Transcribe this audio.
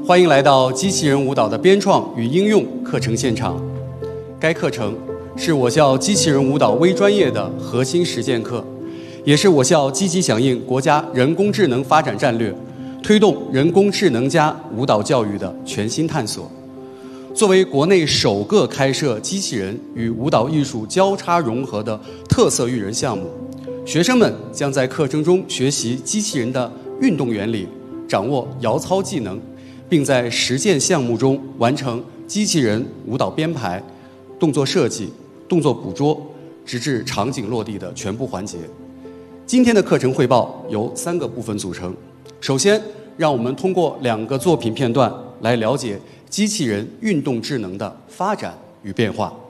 欢迎来到机器人舞蹈的编创与应用课程现场。该课程是我校机器人舞蹈微专业的核心实践课，也是我校积极响应国家人工智能发展战略，推动人工智能加舞蹈教育的全新探索。作为国内首个开设机器人与舞蹈艺术交叉融合的特色育人项目，学生们将在课程中学习机器人的运动原理，掌握摇操技能，并在实践项目中完成机器人舞蹈编排、动作设计、动作捕捉，直至场景落地的全部环节。今天的课程汇报由3个部分组成。首先，让我们通过2个作品片段来了解机器人运动智能的发展与变化。